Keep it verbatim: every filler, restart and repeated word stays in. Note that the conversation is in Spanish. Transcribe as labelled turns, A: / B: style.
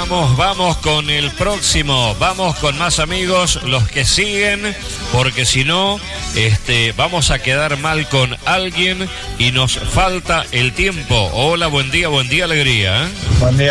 A: vamos, vamos con el próximo. Vamos con más amigos, los que siguen, porque si no, este, vamos a quedar mal con alguien y nos falta el tiempo. Hola, buen día, buen día, alegría. ¿eh?
B: Buen día.